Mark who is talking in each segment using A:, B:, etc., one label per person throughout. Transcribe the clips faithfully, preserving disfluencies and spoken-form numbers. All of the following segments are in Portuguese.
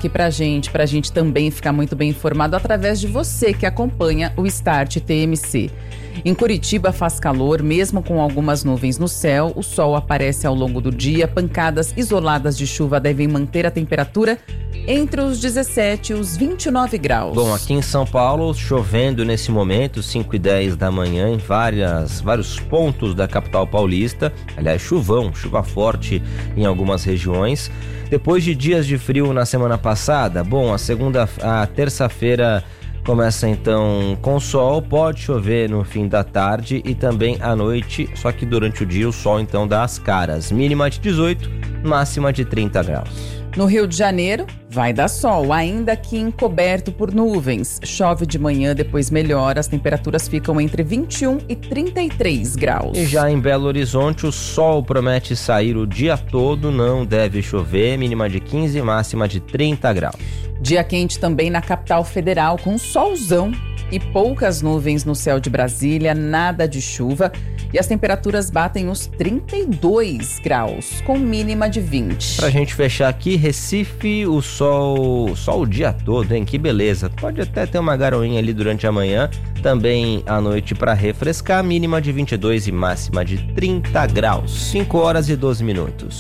A: aqui pra gente, pra gente também ficar muito bem informado através de você que acompanha o Start T M C. Em Curitiba faz calor, mesmo com algumas nuvens no céu, o sol aparece ao longo do dia, pancadas isoladas de chuva devem manter a temperatura entre os dezessete e os vinte e nove graus.
B: Bom, aqui em São Paulo, chovendo nesse momento, cinco e dez da manhã, em várias, vários pontos da capital paulista. Aliás, chuvão, chuva forte em algumas regiões. Depois de dias de frio na semana passada, bom, a segunda, a terça-feira começa então com sol, pode chover no fim da tarde e também à noite, só que durante o dia o sol então dá as caras. Mínima de dezoito, máxima de trinta graus.
A: No Rio de Janeiro, vai dar sol, ainda que encoberto por nuvens. Chove de manhã, depois melhora, as temperaturas ficam entre vinte e um e trinta e três graus.
B: E já em Belo Horizonte, o sol promete sair o dia todo, não deve chover, mínima de quinze, máxima de trinta graus.
A: Dia quente também na capital federal, com solzão e poucas nuvens no céu de Brasília, nada de chuva. E as temperaturas batem os trinta e dois graus, com mínima de vinte.
B: Pra gente fechar aqui, Recife, o sol, sol o dia todo, hein? Que beleza. Pode até ter uma garoinha ali durante a manhã, também à noite para refrescar, mínima de vinte e dois e máxima de trinta graus. cinco horas e doze minutos.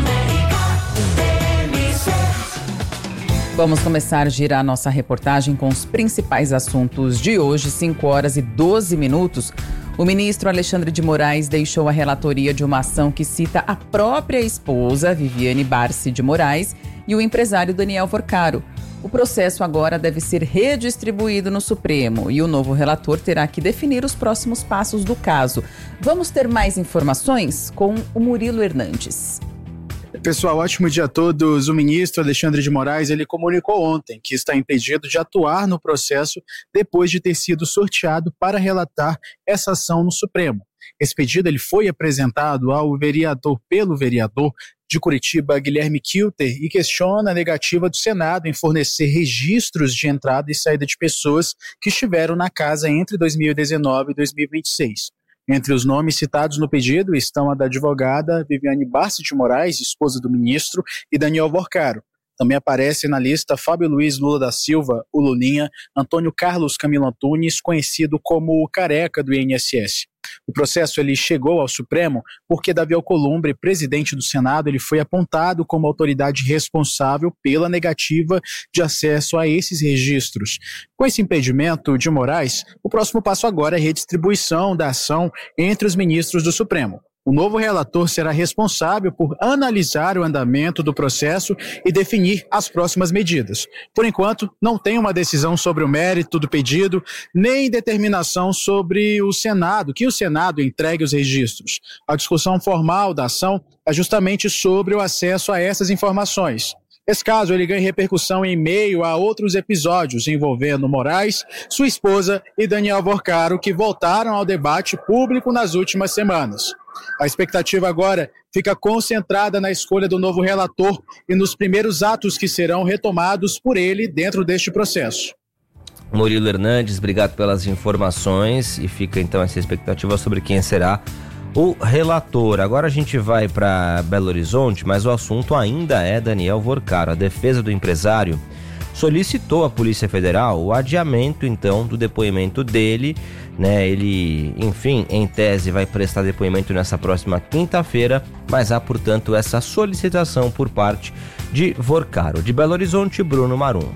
A: Vamos começar a girar nossa reportagem com os principais assuntos de hoje, cinco horas e doze minutos. O ministro Alexandre de Moraes deixou a relatoria de uma ação que cita a própria esposa, Viviane Barsi de Moraes, e o empresário Daniel Vorcaro. O processo agora deve ser redistribuído no Supremo e o novo relator terá que definir os próximos passos do caso. Vamos ter mais informações com o Murilo Hernandes.
C: Pessoal, ótimo dia a todos. O ministro Alexandre de Moraes, ele comunicou ontem que está impedido de atuar no processo depois de ter sido sorteado para relatar essa ação no Supremo. Esse pedido ele foi apresentado ao vereador pelo vereador de Curitiba, Guilherme Kilter, e questiona a negativa do Senado em fornecer registros de entrada e saída de pessoas que estiveram na casa entre dois mil e dezenove e dois mil e vinte e seis. Entre os nomes citados no pedido estão a da advogada Viviane Barsi de Moraes, esposa do ministro, e Daniel Vorcaro. Também aparece na lista Fábio Luiz Lula da Silva, o Lulinha, Antônio Carlos Camilo Antunes, conhecido como o Careca do I N S S. O processo ele chegou ao Supremo porque Davi Alcolumbre, presidente do Senado, ele foi apontado como autoridade responsável pela negativa de acesso a esses registros. Com esse impedimento de Moraes, o próximo passo agora é a redistribuição da ação entre os ministros do Supremo. O novo relator será responsável por analisar o andamento do processo e definir as próximas medidas. Por enquanto, não tem uma decisão sobre o mérito do pedido, nem determinação sobre o Senado, que o Senado entregue os registros. A discussão formal da ação é justamente sobre o acesso a essas informações. Esse caso ele ganha repercussão em meio a outros episódios envolvendo Moraes, sua esposa e Daniel Vorcaro, que voltaram ao debate público nas últimas semanas. A expectativa agora fica concentrada na escolha do novo relator e nos primeiros atos que serão retomados por ele dentro deste processo.
B: Murilo Hernandes, obrigado pelas informações e fica então essa expectativa sobre quem será o relator. Agora a gente vai para Belo Horizonte, mas o assunto ainda é Daniel Vorcaro. A defesa do empresário solicitou à Polícia Federal o adiamento então do depoimento dele, né? Ele, enfim, em tese vai prestar depoimento nessa próxima quinta-feira, mas há, portanto, essa solicitação por parte de Vorcaro. De Belo Horizonte, Bruno Marum.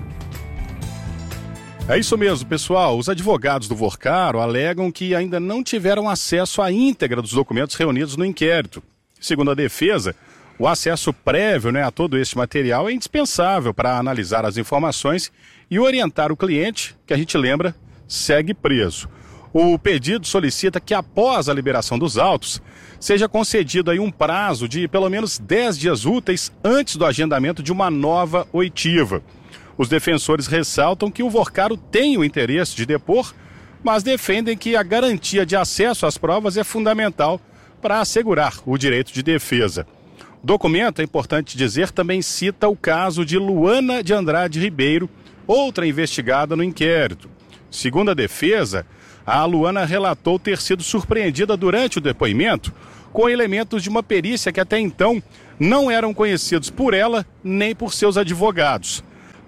D: É isso mesmo, pessoal. Os advogados do Vorcaro alegam que ainda não tiveram acesso à íntegra dos documentos reunidos no inquérito. Segundo a defesa, o acesso prévio, né, a todo este material é indispensável para analisar as informações e orientar o cliente, que a gente lembra, segue preso. O pedido solicita que após a liberação dos autos, seja concedido aí um prazo de pelo menos dez dias úteis antes do agendamento de uma nova oitiva. Os defensores ressaltam que o Vorcaro tem o interesse de depor, mas defendem que a garantia de acesso às provas é fundamental para assegurar o direito de defesa. O documento, é importante dizer, também cita o caso de Luana de Andrade Ribeiro, outra investigada no inquérito. Segundo a defesa, a Luana relatou ter sido surpreendida durante o depoimento com elementos de uma perícia que até então não eram conhecidos por ela nem por seus advogados.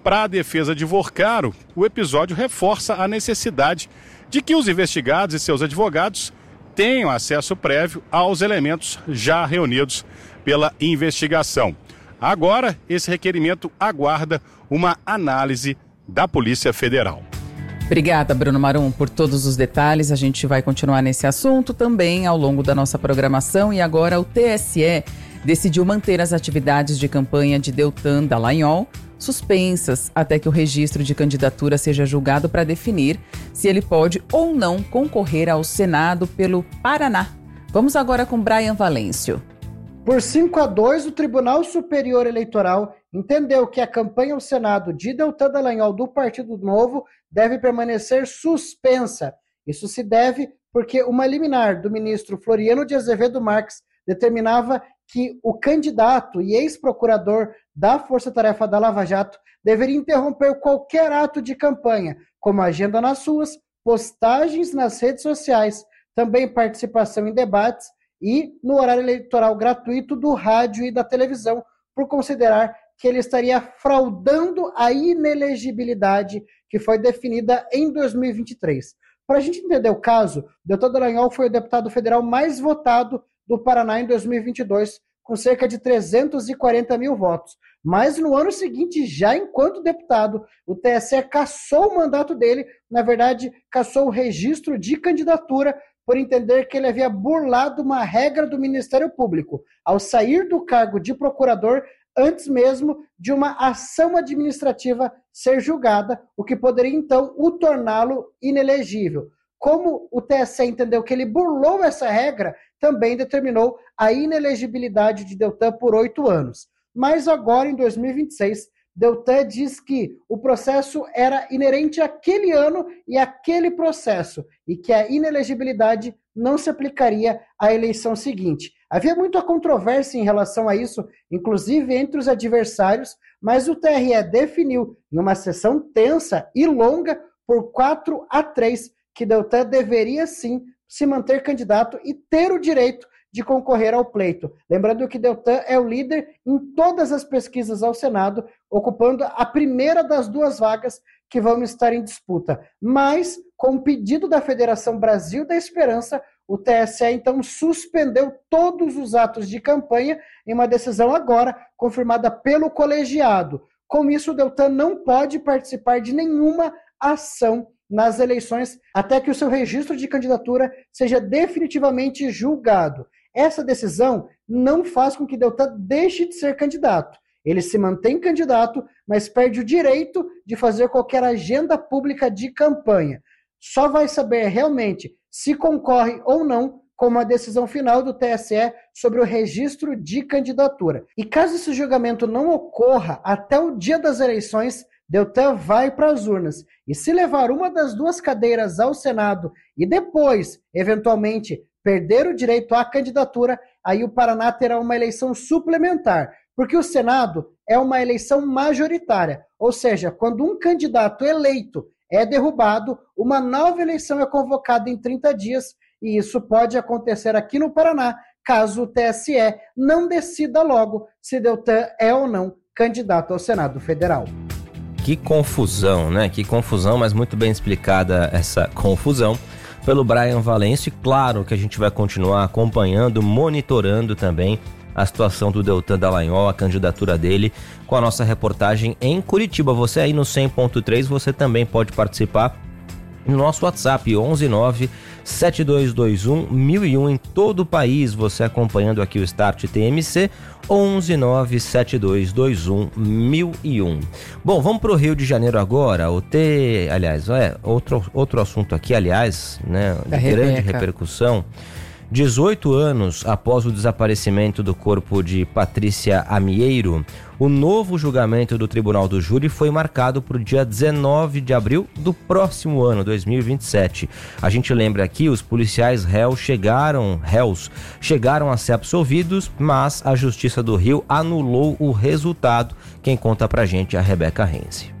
D: Para a defesa de Vorcaro, o episódio reforça a necessidade de que os investigados e seus advogados tenham acesso prévio aos elementos já reunidos pela investigação. Agora, esse requerimento aguarda uma análise da Polícia Federal.
A: Obrigada, Bruno Marum, por todos os detalhes. A gente vai continuar nesse assunto também ao longo da nossa programação. E agora o T S E decidiu manter as atividades de campanha de Deltan Dallagnol suspensas até que o registro de candidatura seja julgado para definir se ele pode ou não concorrer ao Senado pelo Paraná. Vamos agora com Brian Valêncio.
E: Por cinco a dois, o Tribunal Superior Eleitoral entendeu que a campanha ao Senado de Deltan Dallagnol do Partido Novo deve permanecer suspensa. Isso se deve porque uma liminar do ministro Floriano de Azevedo Marques determinava que o candidato e ex-procurador da Força Tarefa da Lava Jato deveria interromper qualquer ato de campanha, como agenda nas ruas, postagens nas redes sociais, também participação em debates e no horário eleitoral gratuito do rádio e da televisão, por considerar que ele estaria fraudando a inelegibilidade que foi definida em dois mil e vinte e três. Para a gente entender o caso, Deltan Dallagnol foi o deputado federal mais votado do Paraná em dois mil e vinte e dois, com cerca de trezentos e quarenta mil votos. Mas no ano seguinte, já enquanto deputado, o T S E cassou o mandato dele, na verdade, cassou o registro de candidatura por entender que ele havia burlado uma regra do Ministério Público ao sair do cargo de procurador antes mesmo de uma ação administrativa ser julgada, o que poderia então o torná-lo inelegível. Como o T S E entendeu que ele burlou essa regra, também determinou a inelegibilidade de Deltan por oito anos. Mas agora, em dois mil e vinte e seis, Deltan diz que o processo era inerente àquele ano e àquele processo, e que a inelegibilidade não se aplicaria à eleição seguinte. Havia muita controvérsia em relação a isso, inclusive entre os adversários, mas o T R E definiu, em uma sessão tensa e longa, por quatro a três, que Deltan deveria sim se manter candidato e ter o direito de concorrer ao pleito. Lembrando que Deltan é o líder em todas as pesquisas ao Senado, ocupando a primeira das duas vagas que vão estar em disputa. Mas, com o pedido da Federação Brasil da Esperança, o T S E então suspendeu todos os atos de campanha em uma decisão agora confirmada pelo colegiado. Com isso, Deltan não pode participar de nenhuma ação nas eleições até que o seu registro de candidatura seja definitivamente julgado. Essa decisão não faz com que Deltan deixe de ser candidato. Ele se mantém candidato, mas perde o direito de fazer qualquer agenda pública de campanha. Só vai saber realmente se concorre ou não com uma decisão final do T S E sobre o registro de candidatura. E caso esse julgamento não ocorra até o dia das eleições, Deltan vai para as urnas. E se levar uma das duas cadeiras ao Senado e depois, eventualmente, perder o direito à candidatura, aí o Paraná terá uma eleição suplementar, porque o Senado é uma eleição majoritária, ou seja, quando um candidato eleito é derrubado, uma nova eleição é convocada em trinta dias, e isso pode acontecer aqui no Paraná, caso o T S E não decida logo se Deltan é ou não candidato ao Senado Federal.
B: Que confusão, né? Que confusão, mas muito bem explicada essa confusão pelo Brian Valêncio. Claro que a gente vai continuar acompanhando, monitorando também a situação do Deltan Dallagnol, a candidatura dele, com a nossa reportagem em Curitiba. Você aí no cem ponto três, você também pode participar no nosso WhatsApp onze nove sete dois dois um mil e um em todo o país, você acompanhando aqui o Start T M C, onze nove sete dois dois um mil e um. Bom, vamos para o Rio de Janeiro agora. O T, aliás, é outro, outro assunto aqui, aliás, né, de grande repercussão. dezoito anos após o desaparecimento do corpo de Patrícia Amieiro, o novo julgamento do Tribunal do Júri foi marcado para o dia dezenove de abril do próximo ano, dois mil e vinte e sete. A gente lembra aqui, os policiais réus chegaram, réus chegaram a ser absolvidos, mas a Justiça do Rio anulou o resultado. Quem conta pra gente é a Rebeca Rense.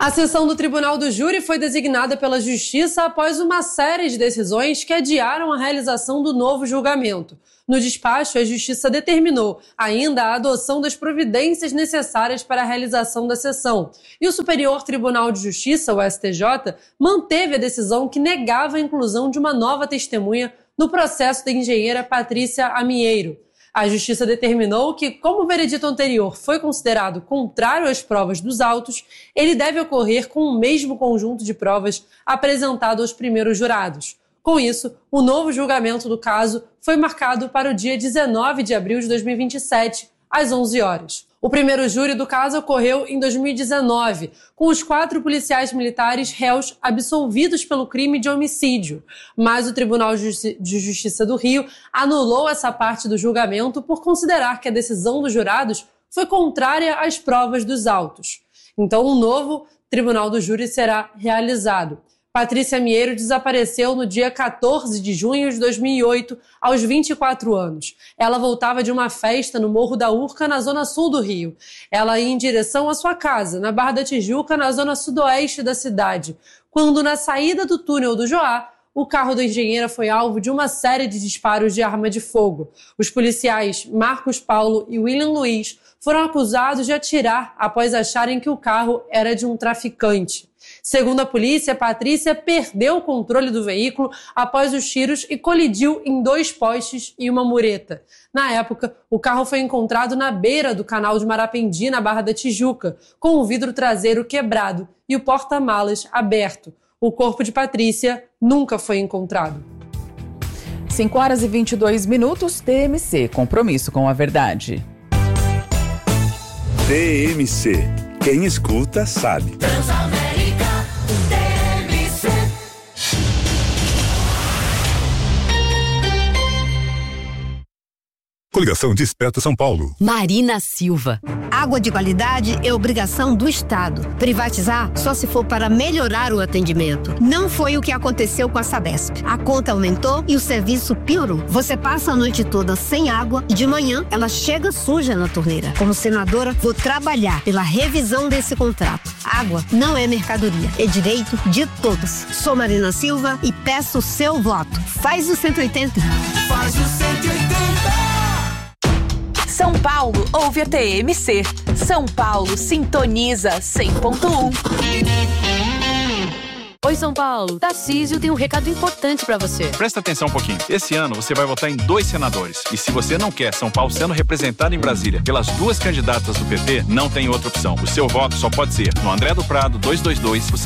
F: A sessão do Tribunal do Júri foi designada pela Justiça após uma série de decisões que adiaram a realização do novo julgamento. No despacho, a Justiça determinou ainda a adoção das providências necessárias para a realização da sessão. E o Superior Tribunal de Justiça, o S T J, manteve a decisão que negava a inclusão de uma nova testemunha no processo da engenheira Patrícia Amieiro. A Justiça determinou que, como o veredito anterior foi considerado contrário às provas dos autos, ele deve ocorrer com o mesmo conjunto de provas apresentado aos primeiros jurados. Com isso, o novo julgamento do caso foi marcado para o dia dezenove de abril de dois mil e vinte e sete, às onze horas. O primeiro júri do caso ocorreu em dois mil e dezenove, com os quatro policiais militares réus absolvidos pelo crime de homicídio. Mas o Tribunal de Justiça do Rio anulou essa parte do julgamento por considerar que a decisão dos jurados foi contrária às provas dos autos. Então, um novo Tribunal do Júri será realizado. Patrícia Amieiro desapareceu no dia quatorze de junho de dois mil e oito, aos vinte e quatro anos. Ela voltava de uma festa no Morro da Urca, na zona sul do Rio. Ela ia em direção à sua casa, na Barra da Tijuca, na zona sudoeste da cidade, quando, na saída do túnel do Joá, o carro da engenheira foi alvo de uma série de disparos de arma de fogo. Os policiais Marcos Paulo e William Luiz foram acusados de atirar após acharem que o carro era de um traficante. Segundo a polícia, Patrícia perdeu o controle do veículo após os tiros e colidiu em dois postes e uma mureta. Na época, o carro foi encontrado na beira do canal de Marapendi, na Barra da Tijuca, com o vidro traseiro quebrado e o porta-malas aberto. O corpo de Patrícia nunca foi encontrado.
A: cinco horas e vinte e dois minutos, T M C, compromisso com a verdade.
G: T M C, quem escuta sabe. Coligação Desperta São Paulo.
H: Marina Silva.
I: Água de qualidade é obrigação do Estado. Privatizar só se for para melhorar o atendimento. Não foi o que aconteceu com a Sabesp. A conta aumentou e o serviço piorou. Você passa a noite toda sem água e de manhã ela chega suja na torneira. Como senadora, vou trabalhar pela revisão desse contrato. Água não é mercadoria, é direito de todos. Sou Marina Silva e peço o seu voto. Faz o cento e oitenta.
J: Faz o cento e oitenta.
H: São Paulo ouve a T M C. São Paulo sintoniza cem ponto um.
K: Oi, São Paulo. Tarcísio tem um recado importante pra você.
L: Presta atenção um pouquinho. Esse ano você vai votar em dois senadores. E se você não quer São Paulo sendo representado em Brasília pelas duas candidatas do P T, não tem outra opção. O seu voto só pode ser no André do Prado duzentos e vinte e dois.